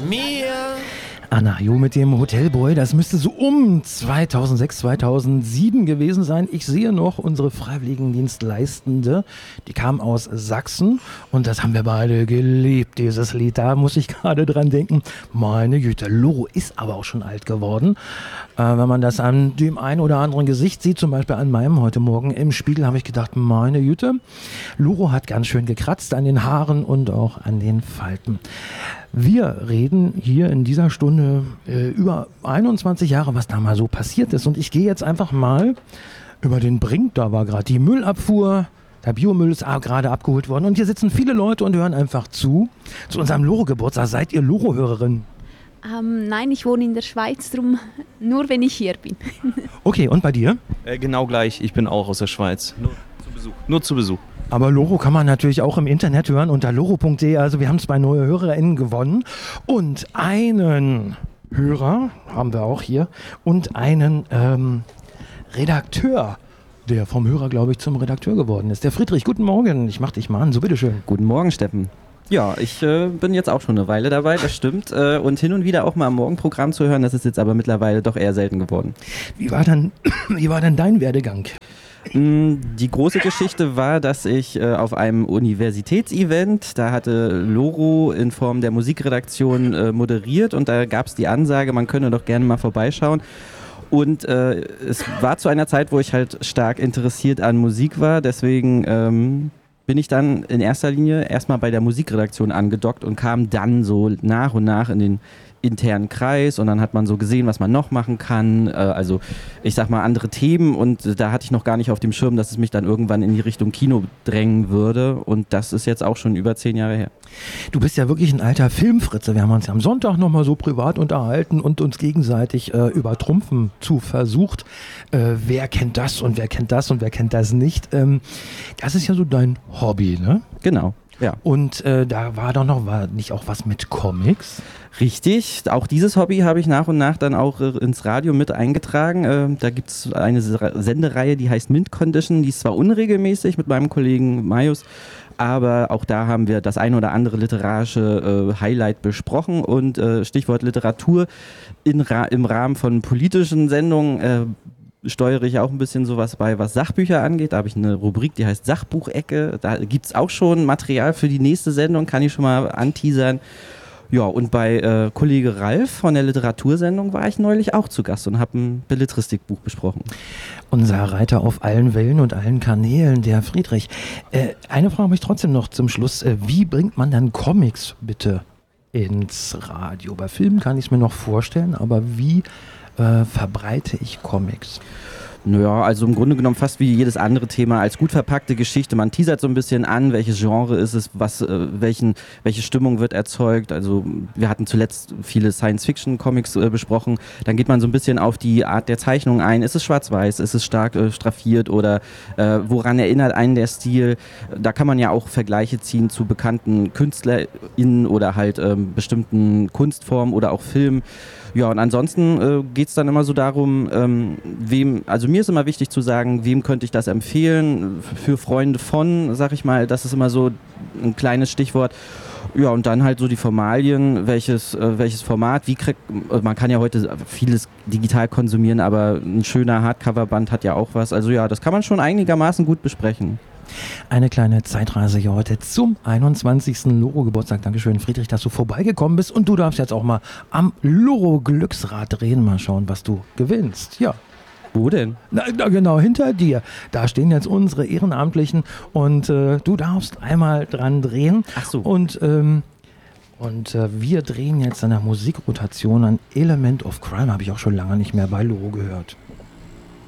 mir. Anna Jo mit dem Hotelboy, das müsste so um 2006, 2007 gewesen sein. Ich sehe noch unsere Freiwilligendienstleistende, die kam aus Sachsen und das haben wir beide geliebt, dieses Lied. Da muss ich gerade dran denken. Meine Güte, Loro ist aber auch schon alt geworden. Wenn man das an dem einen oder anderen Gesicht sieht, zum Beispiel an meinem heute Morgen im Spiegel, habe ich gedacht, meine Güte, Loro hat ganz schön gekratzt an den Haaren und auch an den Falten. Wir reden hier in dieser Stunde über 21 Jahre, was da mal so passiert ist. Und ich gehe jetzt einfach mal über den Brink. Da war gerade die Müllabfuhr. Der Biomüll ist gerade abgeholt worden. Und hier sitzen viele Leute und hören einfach zu unserem Loro-Geburtstag. Seid ihr Loro-Hörerin? Nein, ich wohne in der Schweiz, drum nur wenn ich hier bin. Okay, und bei dir? Genau gleich, ich bin auch aus der Schweiz. Nur zu Besuch. Aber Loro kann man natürlich auch im Internet hören unter loro.de. Also wir haben 2 neue HörerInnen gewonnen und einen Hörer haben wir auch hier und einen Redakteur, der vom Hörer, glaube ich, zum Redakteur geworden ist. Der Friedrich, guten Morgen. Ich mach dich mal an, so bitteschön. Guten Morgen, Steffen. Ja, ich bin jetzt auch schon eine Weile dabei, das stimmt. Und hin und wieder auch mal am Morgenprogramm zu hören, das ist jetzt aber mittlerweile doch eher selten geworden. Wie war denn dein Werdegang? Die große Geschichte war, dass ich auf einem Universitätsevent, da hatte Loro in Form der Musikredaktion moderiert und da gab es die Ansage, man könne doch gerne mal vorbeischauen. Und es war zu einer Zeit, wo ich halt stark interessiert an Musik war, deswegen bin ich dann in erster Linie erstmal bei der Musikredaktion angedockt und kam dann so nach und nach in den internen Kreis und dann hat man so gesehen, was man noch machen kann, also ich sag mal andere Themen und da hatte ich noch gar nicht auf dem Schirm, dass es mich dann irgendwann in die Richtung Kino drängen würde und das ist jetzt auch schon über 10 Jahre her. Du bist ja wirklich ein alter Filmfritze, wir haben uns ja am Sonntag nochmal so privat unterhalten und uns gegenseitig übertrumpfen zu versucht, wer kennt das und wer kennt das und wer kennt das nicht, das ist ja so dein Hobby, ne? Genau. Ja. Und da war nicht auch was mit Comics? Richtig, auch dieses Hobby habe ich nach und nach dann auch ins Radio mit eingetragen. Da gibt es eine Sendereihe, die heißt Mint Condition, die ist zwar unregelmäßig mit meinem Kollegen Marius, aber auch da haben wir das ein oder andere literarische Highlight besprochen und Stichwort Literatur im Rahmen von politischen Sendungen steuere ich auch ein bisschen sowas bei, was Sachbücher angeht. Da habe ich eine Rubrik, die heißt Sachbuchecke. Da gibt es auch schon Material für die nächste Sendung, kann ich schon mal anteasern. Ja, und bei Kollege Ralf von der Literatursendung war ich neulich auch zu Gast und habe ein Belletristikbuch besprochen. Unser Reiter auf allen Wellen und allen Kanälen, der Friedrich. Eine Frage habe ich trotzdem noch zum Schluss. Wie bringt man dann Comics bitte ins Radio? Bei Filmen kann ich es mir noch vorstellen, aber wie verbreite ich Comics? Naja, also im Grunde genommen fast wie jedes andere Thema als gut verpackte Geschichte. Man teasert so ein bisschen an, welches Genre ist es, welche Stimmung wird erzeugt. Also wir hatten zuletzt viele Science-Fiction-Comics besprochen. Dann geht man so ein bisschen auf die Art der Zeichnung ein. Ist es schwarz-weiß? Ist es stark straffiert? Oder woran erinnert einen der Stil? Da kann man ja auch Vergleiche ziehen zu bekannten KünstlerInnen oder halt bestimmten Kunstformen oder auch Filmen. Ja, und ansonsten geht es dann immer so darum, also mir ist immer wichtig zu sagen, wem könnte ich das empfehlen, für Freunde von, sag ich mal, das ist immer so ein kleines Stichwort. Ja, und dann halt so die Formalien, welches Format, man kann ja heute vieles digital konsumieren, aber ein schöner Hardcover-Band hat ja auch was. Also ja, das kann man schon einigermaßen gut besprechen. Eine kleine Zeitreise hier heute zum 21. Loro-Geburtstag. Dankeschön, Friedrich, dass du vorbeigekommen bist. Und du darfst jetzt auch mal am Loro-Glücksrad drehen. Mal schauen, was du gewinnst. Ja. Wo denn? Na, genau, hinter dir. Da stehen jetzt unsere Ehrenamtlichen und du darfst einmal dran drehen. Ach so. Und wir drehen jetzt an der Musikrotation an Element of Crime. Habe ich auch schon lange nicht mehr bei Loro gehört.